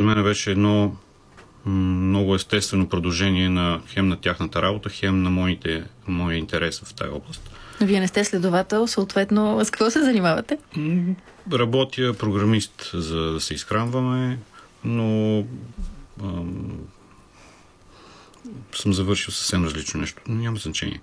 мен беше едно много естествено продължение на хем на тяхната работа, хем на моя интерес в тази област. Но вие не сте следовател, съответно, с какво се занимавате? Работя програмист, за да се изхранваме, но съм завършил съвсем различно нещо. Няма значение.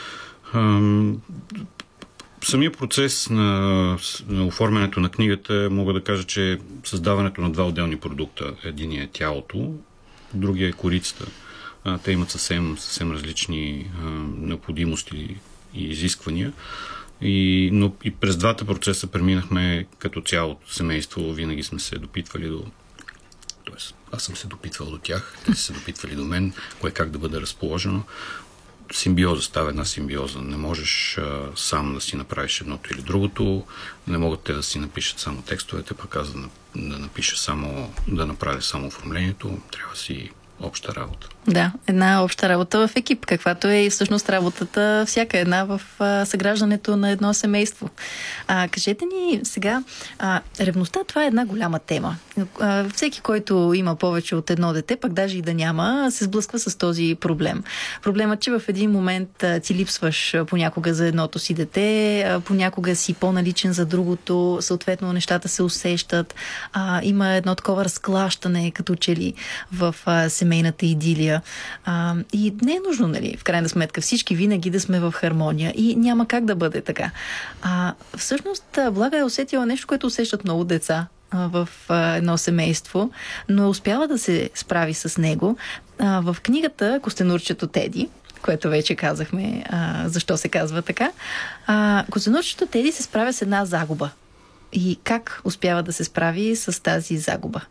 Самия процес на оформянето на книгата, мога да кажа, че създаването на два отделни продукта. Единият е тялото, другия е корицата. Те имат съвсем различни необходимости и изисквания. Но и през двата процеса преминахме като цялото семейство. Винаги сме се допитвали до... Тоест, аз съм се допитвал до тях, те са се допитвали до мен, кое как да бъде разположено. Симбиоза става една симбиоза. Не можеш сам да си направиш едното или другото. Не могат те да си напишат само текстовете, пък аз да напиша да направя само оформлението. Трябва да си обща работа. Да, една обща работа в екип, каквато е и всъщност работата всяка една в съграждането на едно семейство. Кажете ни сега, ревността, това е една голяма тема. Всеки, който има повече от едно дете, пък даже и да няма, се сблъсква с този проблем. Проблемът, че в един момент ти липсваш понякога за едното си дете, понякога си по-наличен за другото, съответно нещата се усещат. Има едно такова разклащане, като че ли в семейната идилия. И не е нужно, нали, в крайна сметка всички винаги да сме в хармония и няма как да бъде така. Всъщност, Блага е усетила нещо, което усещат много деца в едно семейство, но успява да се справи с него. В книгата Костенурчето Теди, което вече казахме, защо се казва така, Костенурчето Теди се справя с една загуба. И как успява да се справи с тази загуба?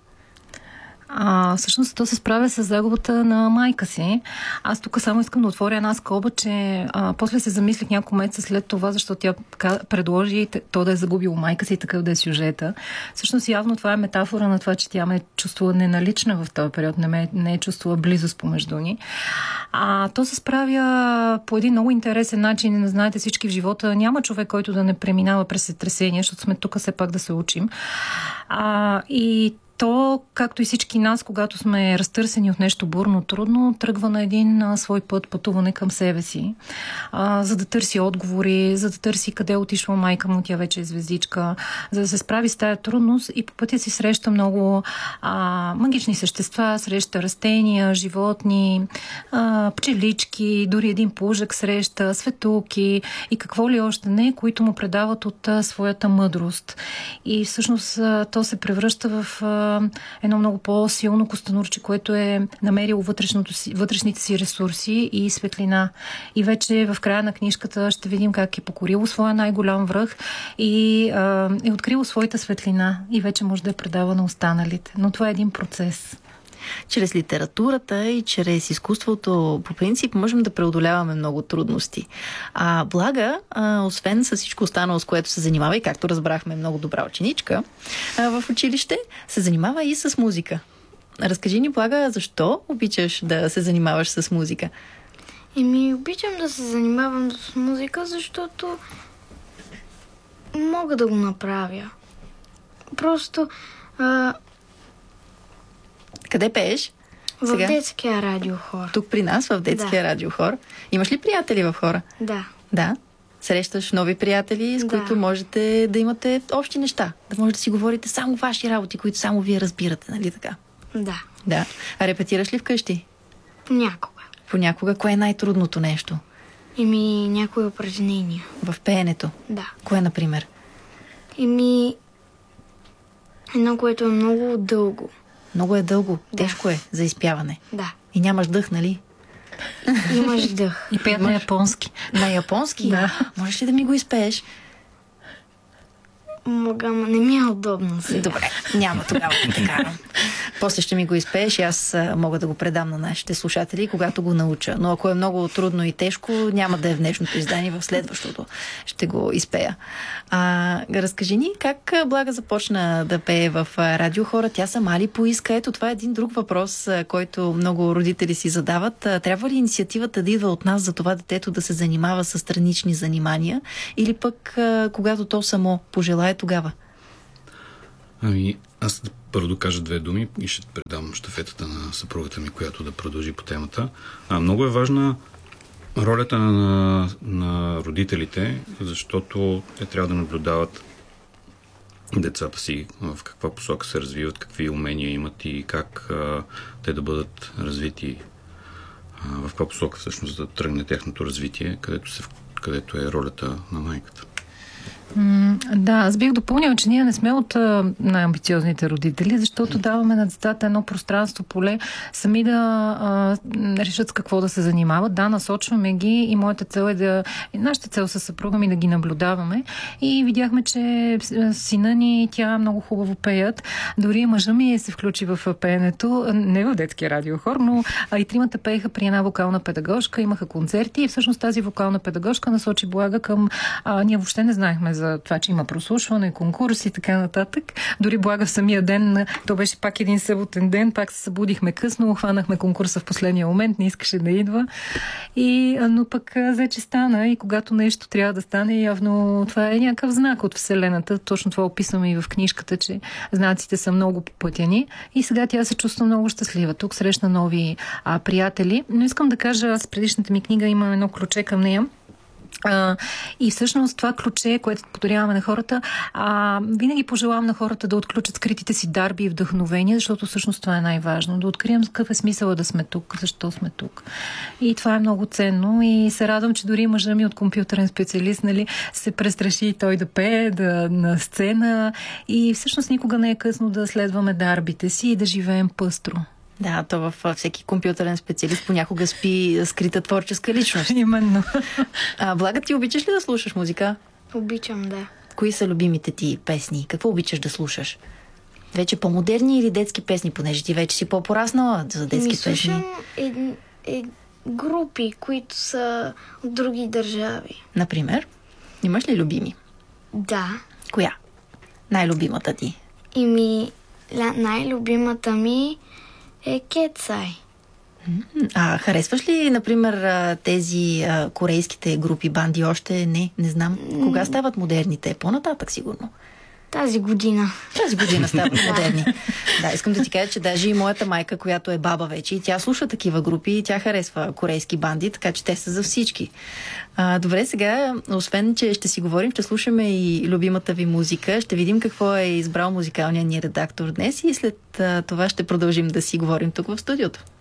Всъщност то се справя с загубата на майка си. Аз тук само искам да отворя една скоба, че после се замислих няколко месеца след това, защото тя предложи то да е загубило майка си и такъв да е сюжета. Всъщност явно това е метафора на това, че тя ме чувствува неналична в този период, не е чувствала близост помежду ни. То се справя по един много интересен начин. Не знаете, всички в живота няма човек, който да не преминава през сътресение, защото сме тук все пак да се учим. И то, както и всички нас, когато сме разтърсени от нещо бурно, трудно, тръгва на един свой път, пътуване към себе си, за да търси отговори, за да търси къде е отишла майка му, тя вече е звездичка, за да се справи с тая трудност и по пътя си среща много магични същества, среща растения, животни, пчелички, дори един плужък среща, светулки и какво ли още не, които му предават от своята мъдрост. И всъщност то се превръща в едно много по-силно костенурче, което е намерило вътрешните си ресурси и светлина. И вече в края на книжката ще видим как е покорило своя най-голям връх и е открило своята светлина и вече може да я предава на останалите. Но това е един процес. Чрез литературата и чрез изкуството по принцип можем да преодоляваме много трудности. Блага, освен с всичко останало, с което се занимава и както разбрахме много добра ученичка в училище, се занимава и с музика. Разкажи ни, Блага, защо обичаш да се занимаваш с музика? Обичам да се занимавам с музика, защото мога да го направя. Просто къде пееш? В детския радиохор. Тук при нас, в детския радиохор. Имаш ли приятели в хора? Да. Да? Срещаш нови приятели, с които можете да имате общи неща. Да може да си говорите само ваши работи, които само вие разбирате, нали така? Да. Да. А репетираш ли вкъщи? Понякога. Понякога. Кое е най-трудното нещо? Някои упражнения. В пеенето? Да. Кое, например? Едно, което е много дълго. Много е дълго. Да. Тежко е за изпяване. Да. И нямаш дъх, нали? Имаш дъх. И пеят на японски. На японски? Да. Можеш ли да ми го изпееш? Мога, но не ми е удобно сега. Добре, няма тогава да те карам. После ще ми го изпееш и аз мога да го предам на нашите слушатели, когато го науча. Но ако е много трудно и тежко, няма да е в днешното издание, в следващото ще го изпея. Разкажи ни как Блага започна да пее в радиохора. Тя сама ли поиска? Ето, това е един друг въпрос, който много родители си задават. Трябва ли инициативата да идва от нас за това детето да се занимава с странични занимания или пък когато то само пожелае тогава? Аз първо да кажа две думи и ще предам щафетата на съпругата ми, която да продължи по темата. Много е важна ролята на родителите, защото те трябва да наблюдават децата си, в каква посока се развиват, какви умения имат и как те да бъдат развити, в каква посока всъщност да тръгне техното развитие, където е ролята на майката. Да, аз бих допълнил, че ние не сме от най-амбициозните родители, защото даваме на децата едно пространство, поле, сами да решат с какво да се занимават. Да, насочваме ги и моята цел е нашата цел със съпруга ми да ги наблюдаваме. И видяхме, че сина ни, тя много хубаво пеят. Дори мъжа ми се включи в пеенето, не в детския радиохор, но и тримата пееха при една вокална педагожка, имаха концерти и всъщност тази вокална педагожка насочи Блага към... ние въобще не знаехме за това, че има прослушване, конкурс и така нататък. Дори Блага в самия ден, то беше пак един съботен ден, пак се събудихме късно, хванахме конкурса в последния момент, не искаше да идва. Но пък вече стана и когато нещо трябва да стане, явно това е някакъв знак от Вселената. Точно това описваме и в книжката, че знаците са много попътяни и сега тя се чувства много щастлива. Тук срещна нови приятели. Но искам да кажа, с предишната ми книга има едно ключе към нея. И всъщност това ключе, което подаряваме на хората, винаги пожелавам на хората да отключат скритите си дарби и вдъхновения, защото всъщност това е най-важно. Да открием какъв е смисъл да сме тук, защо сме тук. И това е много ценно и се радвам, че дори мъжа ми от компютърен специалист, се престраши и той да пее, на сцена и всъщност никога не е късно да следваме дарбите си и да живеем пъстро. Да, то във всеки компютърен специалист понякога спи скрита творческа личност. Именно. Блага, ти обичаш ли да слушаш музика? Обичам, да. Кои са любимите ти песни? Какво обичаш да слушаш? Вече по-модерни или детски песни, понеже ти вече си по-пораснала за детски песни? Слушам групи, които са от други държави. Например? Имаш ли любими? Да. Коя? Най-любимата ти? Най-любимата ми е Кетсай. Харесваш ли, например, тези корейските групи, банди? Още не знам. Кога стават модерните? По-нататък, сигурно. Тази година. Тази година стават модерни. Да, искам да ти кажа, че даже и моята майка, която е баба вече, и тя слуша такива групи, и тя харесва корейски банди, така че те са за всички. Добре, сега, освен, че ще си говорим, ще слушаме и любимата ви музика, ще видим какво е избрал музикалният ни редактор днес и след това ще продължим да си говорим тук в студиото.